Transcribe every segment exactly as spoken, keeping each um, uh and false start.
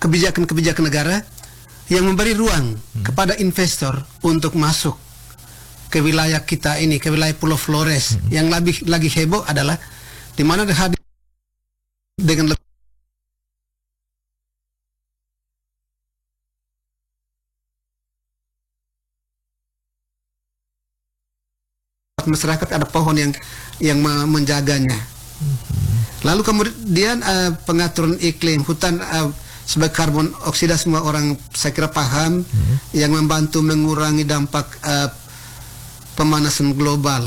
kebijakan-kebijakan negara yang memberi ruang hmm. kepada investor untuk masuk ke wilayah kita ini, ke wilayah Pulau Flores. Hmm. Yang lebih lagi heboh adalah di mana hadir dengan masyarakat, ada pohon yang yang menjaganya. Lalu kemudian uh, pengaturan iklim, hutan uh, sebagai karbon oksida, semua orang saya kira paham, hmm. yang membantu mengurangi dampak uh, pemanasan global.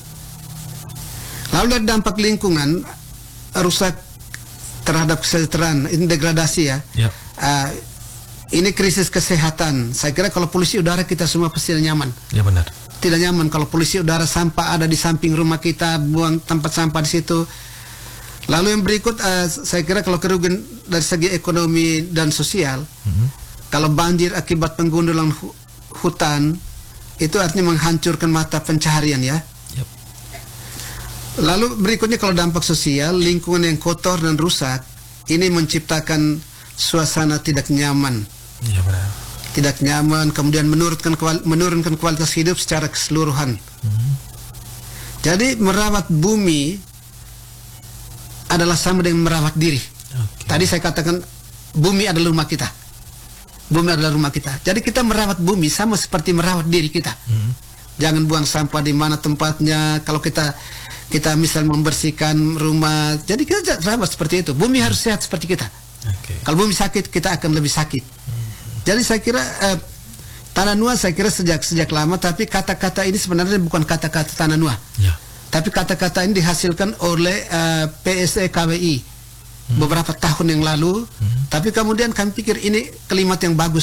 Lalu dari dampak lingkungan, rusak terhadap kesejahteraan, ini degradasi ya. Yep. Uh, ini krisis kesehatan. Saya kira kalau polusi udara kita semua pasti nyaman. Ya benar. Tidak nyaman kalau polusi udara, sampah ada di samping rumah kita, buang tempat sampah di situ. Lalu yang berikut, uh, saya kira kalau kerugian dari segi ekonomi dan sosial, mm-hmm. kalau banjir akibat penggundulan hu hutan, itu artinya menghancurkan mata pencaharian ya. Yep. Lalu berikutnya kalau dampak sosial, lingkungan yang kotor dan rusak, ini menciptakan suasana tidak nyaman. Ya benar. Tidak nyaman, kemudian menurunkan kual menurunkan kualitas hidup secara keseluruhan. Mm-hmm. Jadi merawat bumi adalah sama dengan merawat diri. Okay. Tadi saya katakan bumi adalah rumah kita. Bumi adalah rumah kita. Jadi kita merawat bumi sama seperti merawat diri kita. Mm-hmm. Jangan buang sampah di mana tempatnya. Kalau kita kita misal membersihkan rumah, jadi kita rawat seperti itu. Bumi harus sehat seperti kita. Okay. Kalau bumi sakit, kita akan lebih sakit. Mm-hmm. Jadi saya kira eh, Tanah Nuah saya kira sejak sejak lama, tapi kata-kata ini sebenarnya bukan kata-kata Tanah Nuah. Yeah. Tapi kata-kata ini dihasilkan oleh uh, P S E K W I hmm. beberapa tahun yang lalu. Hmm. Tapi kemudian kami pikir ini kalimat yang bagus